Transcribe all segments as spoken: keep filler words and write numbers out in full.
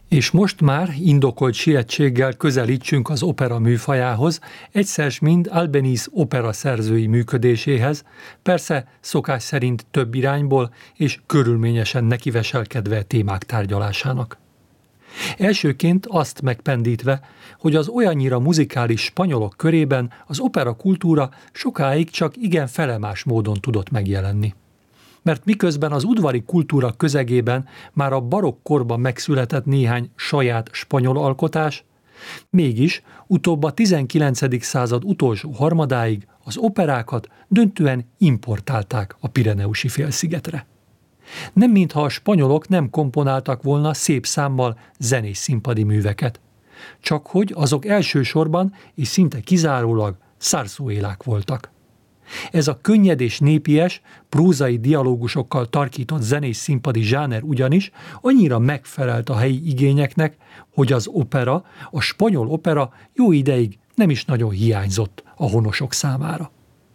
És most már indokolt sietséggel közelítsünk az opera műfajához, egyszer mind Albanese opera szerzői működéséhez, persze szokás szerint több irányból és körülményesen nekiveselkedve témák tárgyalásának. Elsőként azt megpendítve, hogy az olyannyira muzikális spanyolok körében az opera kultúra sokáig csak igen felemás módon tudott megjelenni. Mert miközben az udvari kultúra közegében már a barokk korban megszületett néhány saját spanyol alkotás, mégis utóbb a tizenkilencedik század utolsó harmadáig az operákat döntően importálták a Pireneusi félszigetre. Nem mintha a spanyolok nem komponáltak volna szép számmal zenés színpadi műveket, csak hogy azok elsősorban és szinte kizárólag zarzuelák voltak. Ez a könnyed és népies, prózai dialógusokkal tarkított zenés színpadi zsáner ugyanis annyira megfelelt a helyi igényeknek, hogy az opera, a spanyol opera jó ideig nem is nagyon hiányzott a honosok számára.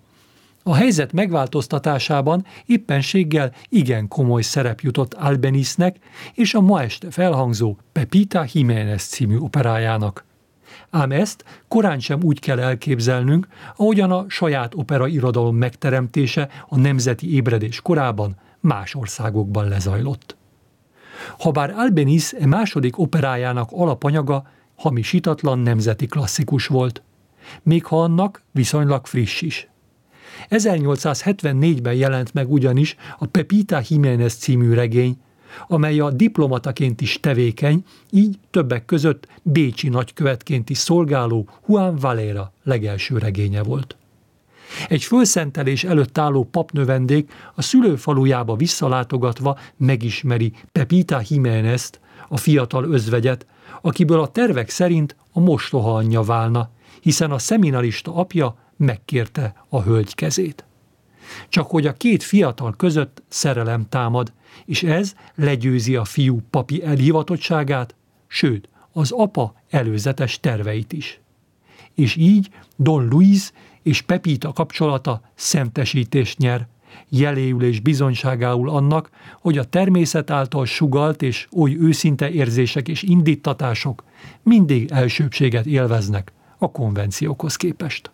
A helyzet megváltoztatásában éppenséggel igen komoly szerep jutott Albanesnek és a ma este felhangzó Pepita Jiménez című operájának. Ám ezt korán sem úgy kell elképzelnünk, ahogyan a saját opera irodalom megteremtése a nemzeti ébredés korában más országokban lezajlott. Habár Albanese e második operájának alapanyaga hamisítatlan nemzeti klasszikus volt, még ha annak viszonylag friss is. ezernyolcszázhetvennégyben jelent meg ugyanis a Pepita Jiménez című regény, amely a diplomataként is tevékeny, így többek között bécsi nagykövetként is szolgáló Juan Valera legelső regénye volt. Egy fölszentelés előtt álló papnövendék a szülőfalujába visszalátogatva megismeri Pepita Jiménezt, a fiatal özvegyet, akiből a tervek szerint a mostoha anyja válna, hiszen a szeminarista apja megkérte a hölgy kezét. Csak hogy a két fiatal között szerelem támad, és ez legyőzi a fiú papi elhivatottságát, sőt, az apa előzetes terveit is. És így Don Luis és Pepita kapcsolata szentesítést nyer, jeléül és bizonyságául annak, hogy a természet által sugalt és oly őszinte érzések és indíttatások mindig elsőbbséget élveznek a konvenciókhoz képest.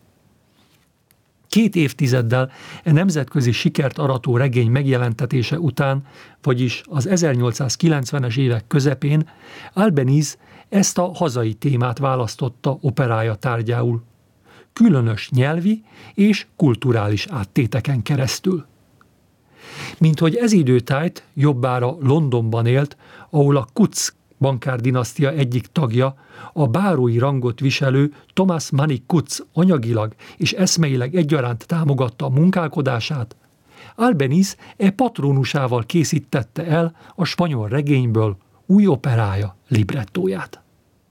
Két évtizeddel e nemzetközi sikert arató regény megjelentetése után, vagyis az ezernyolcszázkilencvenes évek közepén Albanese ezt a hazai témát választotta operája tárgyául, különös nyelvi és kulturális áttéteken keresztül. Minthogy ez időtájt jobbára Londonban élt, ahol a Cutts bankárdinasztia egyik tagja, a bárói rangot viselő Thomas Manning Cutts anyagilag és eszmeileg egyaránt támogatta a munkálkodását, Albanese e patrónusával készítette el a spanyol regényből új operája librettóját.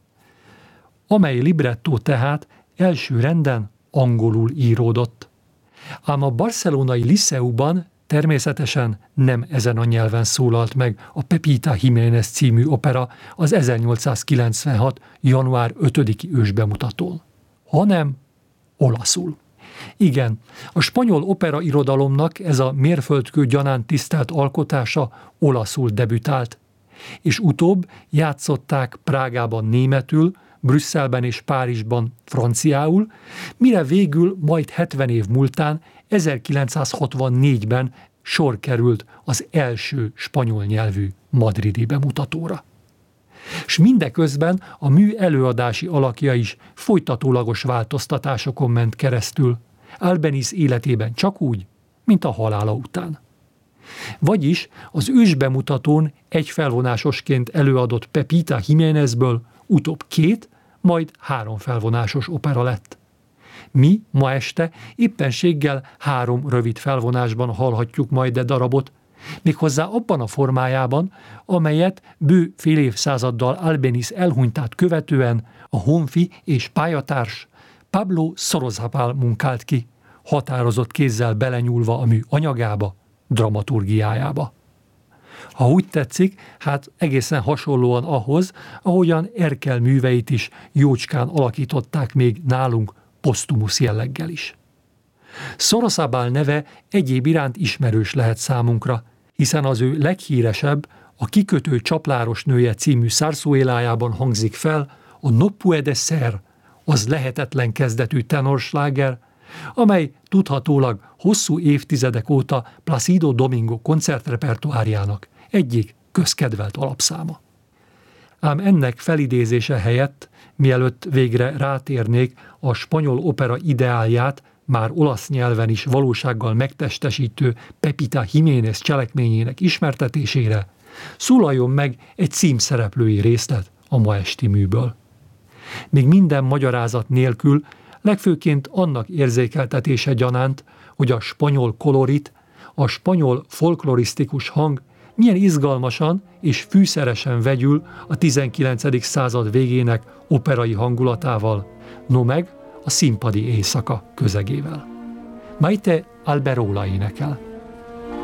Amely librettó tehát első renden angolul íródott. Ám a barcelonai Liceuban természetesen nem ezen a nyelven szólalt meg a Pepita Jiménez című opera az ezernyolcszázkilencvenhat. január ötödiki ősbemutatón, hanem olaszul. Igen, a spanyol opera irodalomnak ez a mérföldkő gyanánt tisztelt alkotása olaszul debütált, és utóbb játszották Prágában németül, Brüsszelben és Párizsban franciául, mire végül majd hetven év múltán ezerkilencszázhatvannégyben sor került az első spanyol nyelvű madridi bemutatóra. S mindeközben a mű előadási alakja is folytatólagos változtatásokon ment keresztül, Albanese életében csak úgy, mint a halála után. Vagyis az ősbemutatón egy felvonásosként előadott Pepita Jiménezből utóbb két, majd három felvonásos opera lett. Mi ma este éppenséggel három rövid felvonásban hallhatjuk majd e darabot, méghozzá abban a formájában, amelyet bő fél évszázaddal Albanese elhunytát követően a honfi és pályatárs Pablo Sorozabal munkált ki, határozott kézzel belenyúlva a mű anyagába, dramaturgiájába. Ha úgy tetszik, hát egészen hasonlóan ahhoz, ahogyan Erkel műveit is jócskán alakították még nálunk posztumusz jelleggel is. Sorozabal neve egyéb iránt ismerős lehet számunkra, hiszen az ő leghíresebb, A kikötő csapláros nője című Zarzuelájában hangzik fel a No puede ser, az lehetetlen kezdetű tenorsláger, amely tudhatólag hosszú évtizedek óta Placido Domingo koncertrepertoárjának egyik közkedvelt alapszáma. Ám ennek felidézése helyett, mielőtt végre rátérnék a spanyol opera ideálját, már olasz nyelven is valósággal megtestesítő Pepita Jiménez cselekményének ismertetésére, szólaljon meg egy címszereplői részlet a ma esti műből. Még minden magyarázat nélkül, legfőként annak érzékeltetése gyanánt, hogy a spanyol kolorit, a spanyol folklorisztikus hang milyen izgalmasan és fűszeresen vegyül a tizenkilencedik század végének operai hangulatával, no meg a színpadi éjszaka közegével. Maite Alberola énekel.